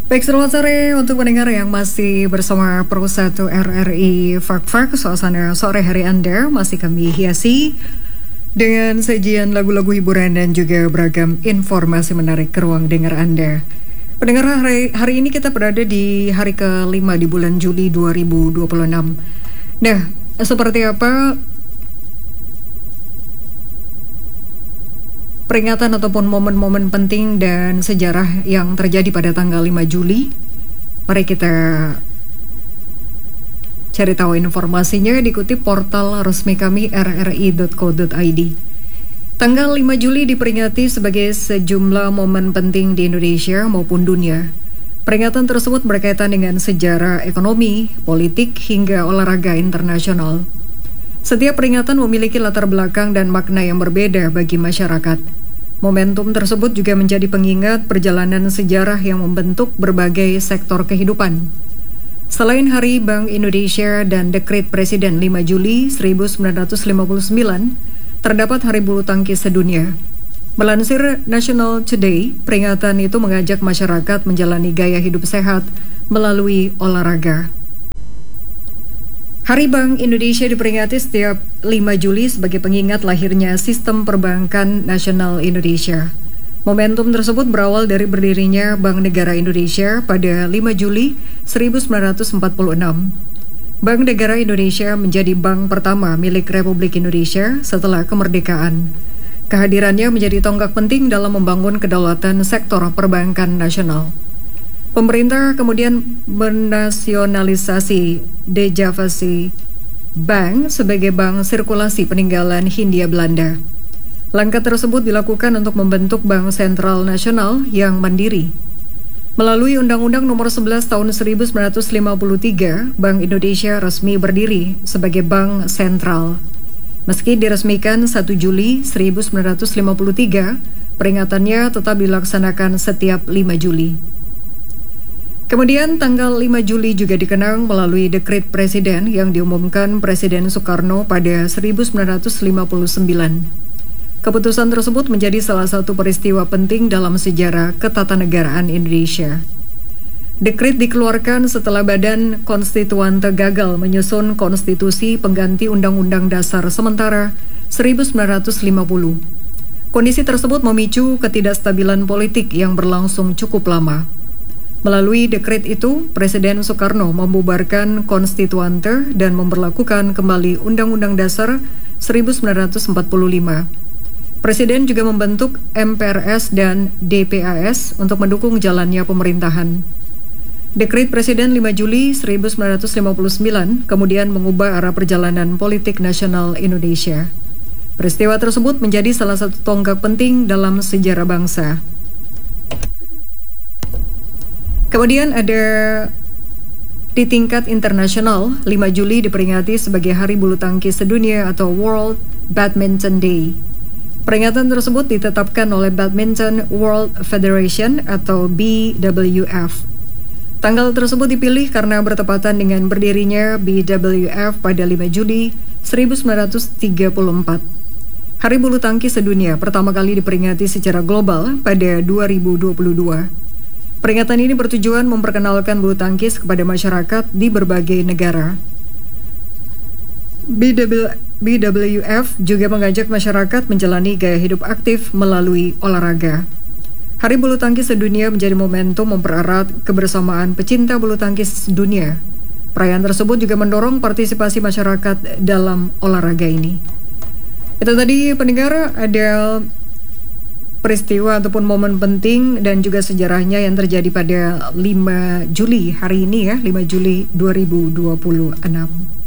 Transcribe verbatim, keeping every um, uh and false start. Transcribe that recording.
Baik, selamat sore untuk pendengar yang masih bersama Pro satu R R I Fak-Fak. Suasana sore hari Anda masih kami hiasi dengan sajian lagu-lagu hiburan dan juga beragam informasi menarik ke ruang dengar Anda. Pendengar, hari, hari ini kita berada di hari kelima di bulan Juli dua ribu dua puluh enam. Nah, seperti apa peringatan ataupun momen-momen penting dan sejarah yang terjadi pada tanggal lima Juli. Mari kita cari tahu informasinya dikutip portal resmi kami r r i dot co dot i d. Tanggal lima Juli diperingati sebagai sejumlah momen penting di Indonesia maupun dunia. Peringatan tersebut berkaitan dengan sejarah ekonomi, politik, hingga olahraga internasional. Setiap peringatan memiliki latar belakang dan makna yang berbeda bagi masyarakat. Momentum tersebut juga menjadi pengingat perjalanan sejarah yang membentuk berbagai sektor kehidupan. Selain Hari Bank Indonesia dan Dekret Presiden lima Juli seribu sembilan ratus lima puluh sembilan, terdapat Hari Bulu Tangkis Sedunia. Melansir National Today, peringatan itu mengajak masyarakat menjalani gaya hidup sehat melalui olahraga. Hari Bank Indonesia diperingati setiap lima Juli sebagai pengingat lahirnya Sistem Perbankan Nasional Indonesia. Momentum tersebut berawal dari berdirinya Bank Negara Indonesia pada lima Juli seribu sembilan ratus empat puluh enam. Bank Negara Indonesia menjadi bank pertama milik Republik Indonesia setelah kemerdekaan. Kehadirannya menjadi tonggak penting dalam membangun kedaulatan sektor perbankan nasional. Pemerintah kemudian menasionalisasi Dejavasi Bank sebagai bank sirkulasi peninggalan Hindia Belanda. Langkah tersebut dilakukan untuk membentuk Bank Sentral Nasional yang mandiri. Melalui Undang-Undang Nomor sebelas Tahun seribu sembilan ratus lima puluh tiga, Bank Indonesia resmi berdiri sebagai bank sentral. Meski diresmikan satu Juli seribu sembilan ratus lima puluh tiga, peringatannya tetap dilaksanakan setiap lima Juli. Kemudian tanggal lima Juli juga dikenang melalui Dekret Presiden yang diumumkan Presiden Soekarno pada seribu sembilan ratus lima puluh sembilan. Keputusan tersebut menjadi salah satu peristiwa penting dalam sejarah ketatanegaraan Indonesia. Dekret dikeluarkan setelah Badan Konstituante gagal menyusun konstitusi pengganti Undang-Undang Dasar sementara seribu sembilan ratus lima puluh. Kondisi tersebut memicu ketidakstabilan politik yang berlangsung cukup lama. Melalui dekret itu, Presiden Soekarno membubarkan konstituante dan memberlakukan kembali Undang-Undang Dasar seribu sembilan ratus empat puluh lima. Presiden juga membentuk M P R S dan D P A S untuk mendukung jalannya pemerintahan. Dekret Presiden lima Juli seribu sembilan ratus lima puluh sembilan kemudian mengubah arah perjalanan politik nasional Indonesia. Peristiwa tersebut menjadi salah satu tonggak penting dalam sejarah bangsa. Kemudian ada di tingkat internasional, lima Juli diperingati sebagai Hari Bulu Tangkis Sedunia atau World Badminton Day. Peringatan tersebut ditetapkan oleh Badminton World Federation atau B W F. Tanggal tersebut dipilih karena bertepatan dengan berdirinya B W F pada lima Juli seribu sembilan ratus tiga puluh empat. Hari Bulu Tangkis Sedunia pertama kali diperingati secara global pada dua ribu dua puluh dua. Peringatan ini bertujuan memperkenalkan bulu tangkis kepada masyarakat di berbagai negara. B W F juga mengajak masyarakat menjalani gaya hidup aktif melalui olahraga. Hari Bulu Tangkis Sedunia menjadi momentum mempererat kebersamaan pecinta bulu tangkis dunia. Perayaan tersebut juga mendorong partisipasi masyarakat dalam olahraga ini. Itu tadi pendengar, ada peristiwa ataupun momen penting dan juga sejarahnya yang terjadi pada lima Juli hari ini ya, lima Juli dua ribu dua puluh enam.